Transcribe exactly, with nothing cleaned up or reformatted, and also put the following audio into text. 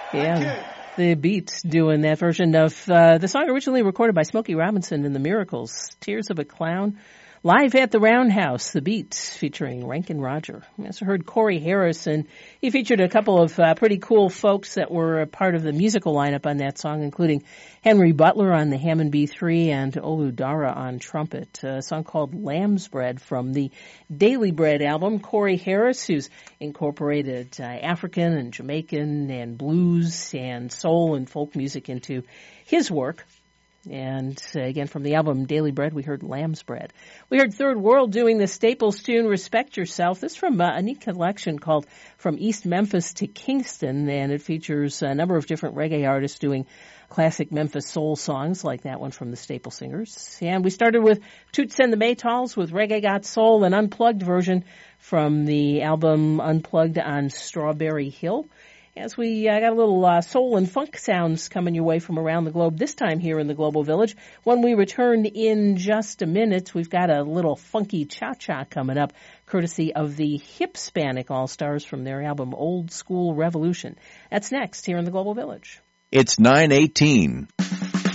Yeah, the Beats doing that version of uh, the song originally recorded by Smokey Robinson and the Miracles, Tears of a Clown. Live at the Roundhouse, the Beats, featuring Rankin Roger. We also heard Corey Harris, and he featured a couple of uh, pretty cool folks that were a part of the musical lineup on that song, including Henry Butler on the Hammond B three and Olu Dara on trumpet. A song called Lamb's Bread from the Daily Bread album. Corey Harris, who's incorporated uh, African and Jamaican and blues and soul and folk music into his work. And uh, again, from the album Daily Bread, we heard Lamb's Bread. We heard Third World doing the Staples tune, Respect Yourself. This is from uh, a neat collection called From East Memphis to Kingston, and it features a number of different reggae artists doing classic Memphis soul songs, like that one from the Staple Singers. And we started with Toots and the Maytals with Reggae Got Soul, an unplugged version from the album Unplugged on Strawberry Hill. As we uh, got a little uh, soul and funk sounds coming your way from around the globe, this time here in the Global Village. When we return in just a minute, we've got a little funky cha-cha coming up, courtesy of the Hipspanic All-Stars from their album Old School Revolution. That's next here in the Global Village. It's nine eighteen.